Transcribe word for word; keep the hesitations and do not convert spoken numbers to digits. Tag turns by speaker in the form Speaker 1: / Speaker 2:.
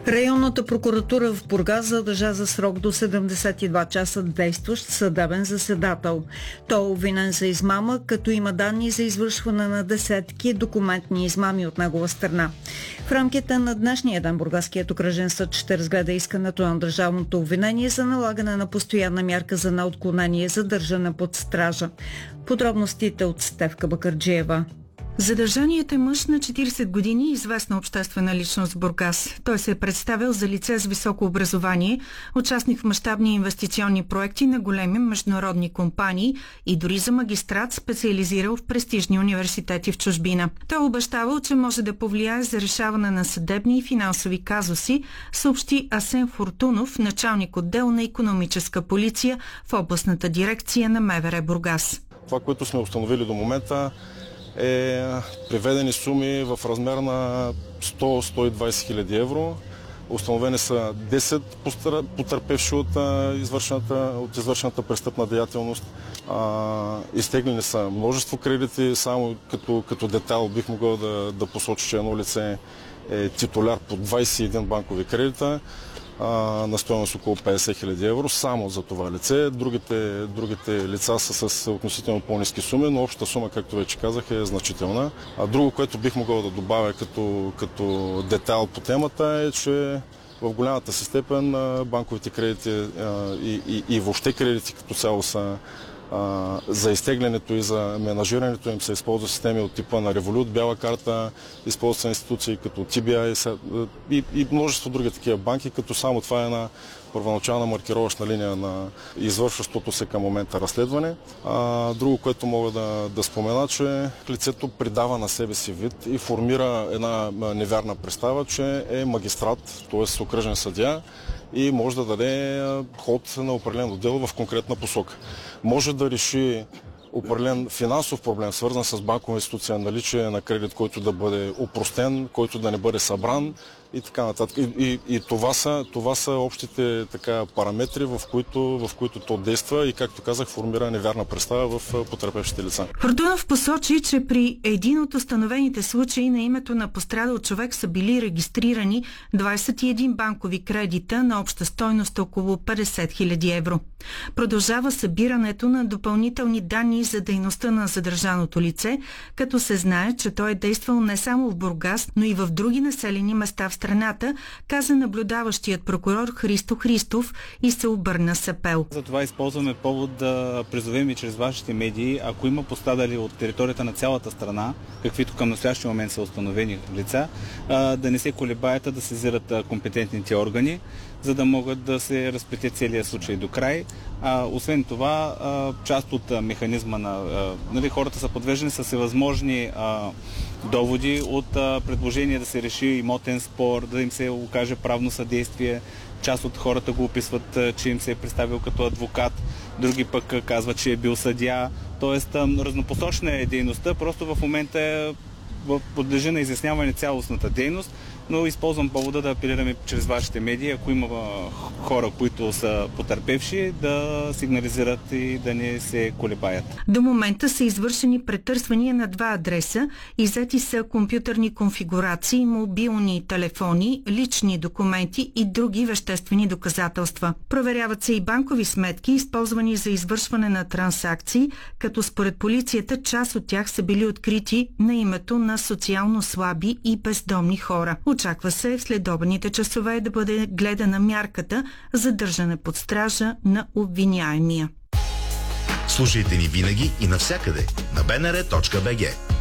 Speaker 1: Районната прокуратура в Бургас задържа за срок до седемдесет и два часа действащ съдебен заседател. Той е обвинен за измама, като има данни за извършване на десетки документни измами от негова страна. В рамките на днешния ден Бургаският окръжен съд ще разгледа искането на държавното обвинение за налагане на постоянна мярка за неотклонение задържане под стража. Подробностите от Стефка Бакърджиева.
Speaker 2: Задържаният е мъж на четиридесет години, известна обществена личност в Бургас. Той се е представил за лице с високо образование, участник в мащабни инвестиционни проекти на големи международни компании и дори за магистрат, специализирал в престижни университети в чужбина. Той обещавал, че може да повлияе за решаване на съдебни и финансови казуси, съобщи Асен Фортунов, началник отдел на икономическа полиция в областната дирекция на МВР Бургас.
Speaker 3: Това, което сме установили до момента, е приведени суми в размер на сто до сто и двадесет хиляди евро. Установени са десет потърпевши от извършената, от извършената престъпна деятелност. А, изтеглени са множество кредити. Само като, като детайл бих могъл да, да посоча, че едно лице е титуляр по двадесет и един банкови кредита на стойност около петдесет хиляди евро само за това лице. Другите, другите лица са с относително по-ниски суми, но общата сума, както вече казах, е значителна. А друго, което бих могъл да добавя като, като детайл по темата е, че в голямата си степен банковите кредити и, и, и въобще кредити като цяло са Uh, за изтеглянето и за менажирането им се използва системи от типа на Revolut, Бяла карта, използват се институции като Ти Би Ай и, и множество други такива банки, като само това е една първоначална маркировъчна линия на извършващото се към момента разследване. Uh, друго, което мога да, да спомена, че лицето придава на себе си вид и формира една невярна представа, че е магистрат, т.е. окръжен съдия, и може да даде ход на определен отдел в конкретна посока. Може да реши определен финансов проблем, свързан с банкова институция, наличие на кредит, който да бъде опростен, който да не бъде събран и така нататък. И, и, и това, са, това са общите така, параметри, в които, в които то действа и, както казах, формира невярна представа в потърпевшите лица.
Speaker 2: Фортунов посочи, че при един от установените случаи на името на пострадал човек са били регистрирани двадесет и един банкови кредита на обща стойност около петдесет хиляди евро. Продължава събирането на допълнителни данни за дейността на задържаното лице, като се знае, че той е действал не само в Бургас, но и в други населени места в страната, каза наблюдаващият прокурор Христо Христов и се обърна с апел.
Speaker 4: Затова използваме повод да призовем и чрез вашите медии, ако има пострадали от територията на цялата страна, каквито към настоящия момент са установени лица, да не се колебаят, да сезират компетентните органи, за да могат да се разплете целият случай до край. А, освен това, а, част от а, механизма на... А, нали, хората са подвеждани с всевъзможни а, доводи от а, предложение да се реши имотен спор, да им се окаже правно съдействие. Част от хората го описват, а, че им се е представил като адвокат, други пък а, казват, че е бил съдия. Тоест, а, разнопосочна е дейността, просто в момента е, подлежи на изясняване цялостната дейност, но използвам повода да апелираме чрез вашите медии, ако има хора, които са потърпевши, да сигнализират и да не се колебаят.
Speaker 2: До момента са извършени претърсвания на два адреса, иззети са компютърни конфигурации, мобилни телефони, лични документи и други веществени доказателства. Проверяват се и банкови сметки, използвани за извършване на трансакции, като според полицията част от тях са били открити на името на социално слаби и бездомни хора. Очаква се в следобедните часове да бъде гледана мярката за държане под стража на обвиняемия.
Speaker 5: Слушайте ни винаги и навсякъде на би ен ар точка би джи.